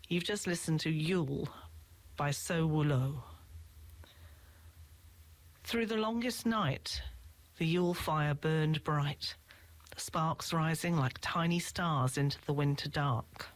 You've just listened to Yule by So Wulo. Through the longest night, the Yule fire burned bright, the sparks rising like tiny stars into the winter dark.